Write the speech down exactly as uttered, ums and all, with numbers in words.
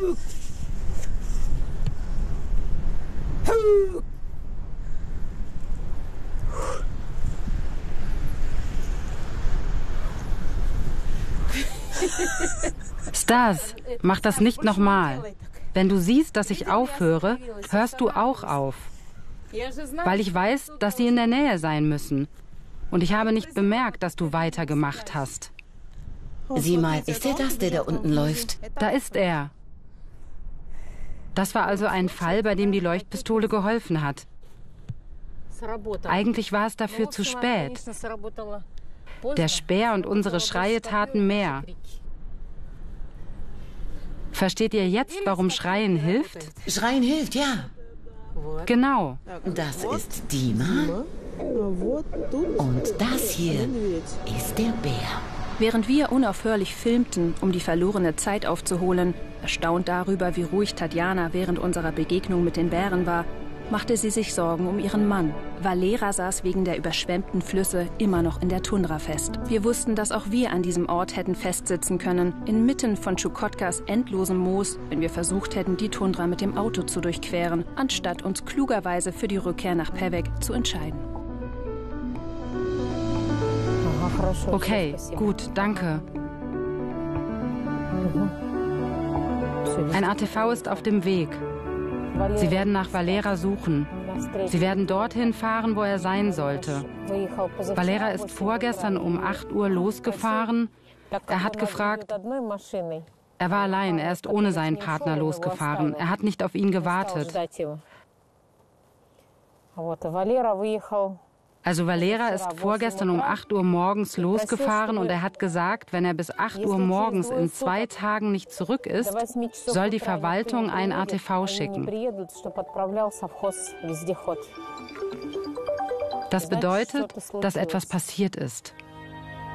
Stas, mach das nicht nochmal. Wenn du siehst, dass ich aufhöre, hörst du auch auf. Weil ich weiß, dass sie in der Nähe sein müssen. Und ich habe nicht bemerkt, dass du weitergemacht hast. Sieh mal, ist er das, der da unten läuft? Da ist er. Das war also ein Fall, bei dem die Leuchtpistole geholfen hat. Eigentlich war es dafür zu spät. Der Speer und unsere Schreie taten mehr. Versteht ihr jetzt, warum Schreien hilft? Schreien hilft, ja. Genau. Das ist Dima. Und das hier ist der Bär. Während wir unaufhörlich filmten, um die verlorene Zeit aufzuholen, erstaunt darüber, wie ruhig Tatjana während unserer Begegnung mit den Bären war, machte sie sich Sorgen um ihren Mann. Valera saß wegen der überschwemmten Flüsse immer noch in der Tundra fest. Wir wussten, dass auch wir an diesem Ort hätten festsitzen können, inmitten von Tschukotkas endlosem Moos, wenn wir versucht hätten, die Tundra mit dem Auto zu durchqueren, anstatt uns klugerweise für die Rückkehr nach Pevek zu entscheiden. Okay, gut, danke. Ein A T V ist auf dem Weg. Sie werden nach Valera suchen. Sie werden dorthin fahren, wo er sein sollte. Valera ist vorgestern um acht Uhr losgefahren. Er hat gefragt, er war allein, er ist ohne seinen Partner losgefahren. Er hat nicht auf ihn gewartet. Also Valera ist vorgestern um acht Uhr morgens losgefahren und er hat gesagt, wenn er bis acht Uhr morgens in zwei Tagen nicht zurück ist, soll die Verwaltung ein A T V schicken. Das bedeutet, dass etwas passiert ist.